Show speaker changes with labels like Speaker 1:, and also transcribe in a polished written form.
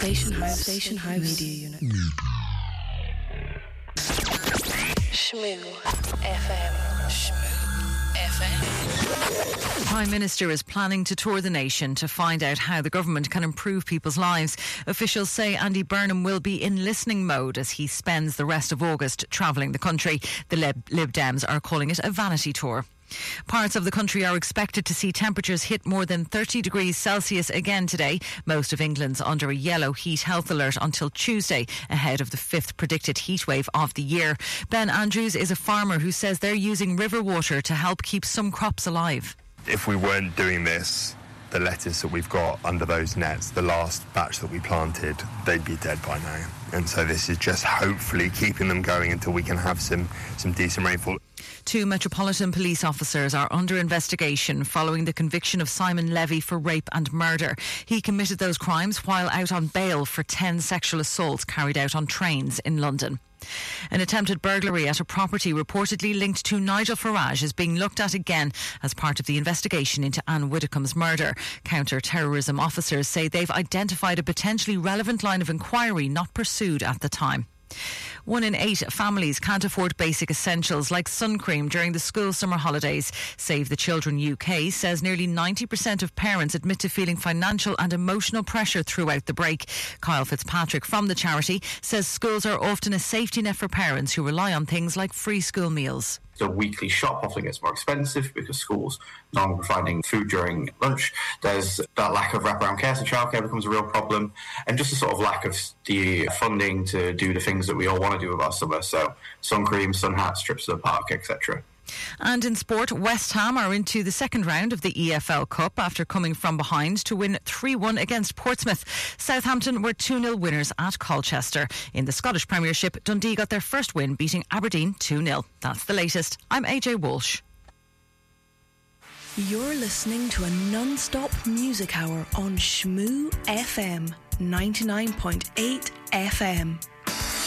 Speaker 1: Station House Media Unit.
Speaker 2: Shmoo FM. Shmoo FM.
Speaker 3: Prime Minister is planning to tour the nation to find out how the government can improve people's lives. Officials say Andy Burnham will be in listening mode as he spends the rest of August travelling the country. The Lib Dems are calling it a vanity tour. Parts of the country are expected to see temperatures hit more than 30 degrees Celsius again today. Most of England's under a yellow heat health alert until Tuesday, ahead of the 5th predicted heat wave of the year. Ben Andrews is a farmer who says they're using river water to help keep some crops alive.
Speaker 4: If we weren't doing this, the lettuce that we've got under those nets, the last batch that we planted, they'd be dead by now. And so this is just hopefully keeping them going until we can have some decent rainfall.
Speaker 3: 2 Metropolitan Police officers are under investigation following the conviction of Simon Levy for rape and murder. He committed those crimes while out on bail for 10 sexual assaults carried out on trains in London. An attempted burglary at a property reportedly linked to Nigel Farage is being looked at again as part of the investigation into Anne Widdecombe's murder. Counter-terrorism officers say they've identified a potentially relevant line of inquiry not pursued at the time. 1 in 8 families can't afford basic essentials like sun cream during the school summer holidays. Save the Children UK says nearly 90% of parents admit to feeling financial and emotional pressure throughout the break. Kyle Fitzpatrick from the charity says schools are often a safety net for parents who rely on things like free school meals.
Speaker 5: The weekly shop often gets more expensive because schools no longer providing food during lunch. There's that lack of wraparound care, so childcare becomes a real problem, and just a sort of lack of the funding to do the things that we all want to do with our summer. So sun cream, sun hats, trips to the park, etc.
Speaker 3: And in sport, West Ham are into the second round of the EFL Cup after coming from behind to win 3-1 against Portsmouth. Southampton were 2-0 winners at Colchester. In the Scottish Premiership, Dundee got their first win, beating Aberdeen 2-0. That's the latest. I'm AJ Walsh.
Speaker 1: You're listening to a non-stop music hour on Shmoo FM 99.8 FM.